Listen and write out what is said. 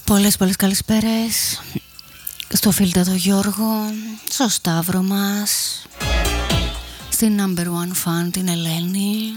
Πολλές καλησπέρες στο φίλτο το Γιώργο, στο Σταύρο μας, στην number one fan την Ελένη.